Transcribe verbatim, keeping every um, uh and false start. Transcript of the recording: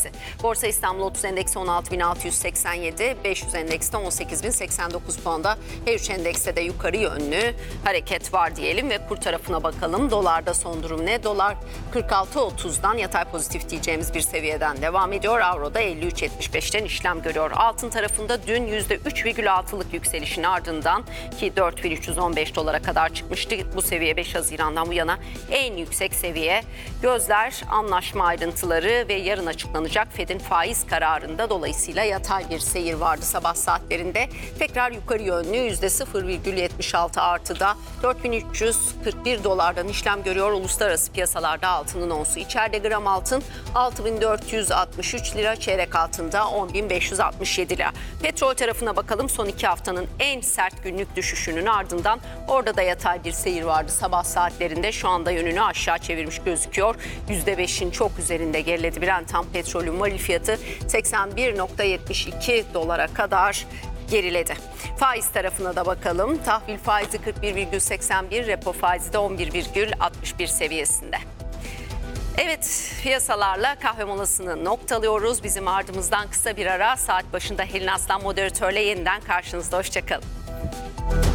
faizi. Borsa İstanbul otuz endeksi on altı bin altı yüz seksen yedi, beş yüz endekste on sekiz bin seksen dokuz puanda. H üç endekste de yukarı yönlü hareket var diyelim ve kur tarafına bakalım. Dolarda son durum ne? Dolar kırk altı otuzdan yatay pozitif diyeceğimiz bir seviyeden devam ediyor. Avro'da elli üç yetmiş beşten işlem görüyor. Altın tarafında dün yüzde üç virgül altılık yükselişin ardından ki dört bin üç yüz on beş dolara kadar çıkmıştı. Bu seviye beş Haziran'dan bu yana en yüksek seviye. Gözler anlaşma ayrıntıları ve yarın açıklanacak Fed'in faiz kararında, dolayısıyla yatay bir seyir vardı sabah saatlerinde. Tekrar yukarı yönlü yüzde sıfır virgül yetmiş altı artıda dört bin üç yüz kırk bir dolardan işlem görüyor. Uluslararası piyasalarda altının onsu. İçeride gram altın altı bin dört yüz altmış üç lira, çeyrek altında on bin beş yüz altmış yedi lira. Petrol tarafına bakalım. Son iki haftanın en sert günlük düşüşünün ardından orada da yatay bir seyir vardı sabah saatlerinde. Şu anda yönünü aşağı çevirmiş gözüküyor. yüzde beşin çok üzerinde geriledi. Brent tam petrolün varil fiyatı seksen bir virgül yetmiş iki dolara kadar geriledi. Faiz tarafına da bakalım. Tahvil faizi kırk bir virgül seksen bir, repo faizi de on bir virgül altmış bir seviyesinde. Evet, piyasalarla kahve molasını noktalıyoruz. Bizim ardımızdan kısa bir ara, saat başında Helin Aslan moderatörle yeniden karşınızda. Hoşçakalın.